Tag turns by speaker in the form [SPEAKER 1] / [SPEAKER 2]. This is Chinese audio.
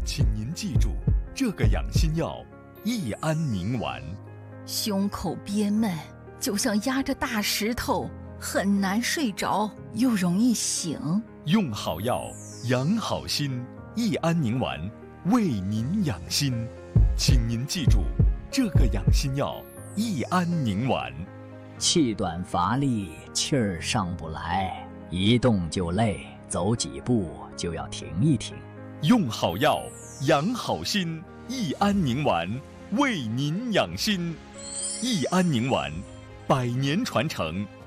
[SPEAKER 1] 请您记住，这个养心药益安宁丸。
[SPEAKER 2] 胸口憋闷，就像压着大石头，很难睡着，又容易醒。
[SPEAKER 1] 用好药，养好心，益安宁丸为您养心。请您记住，这个养心药益安宁丸。
[SPEAKER 3] 气短乏力，气儿上不来，一动就累，走几步就要停一停。
[SPEAKER 1] 用好药，养好心，益安宁丸为您养心。益安宁丸，100年传承，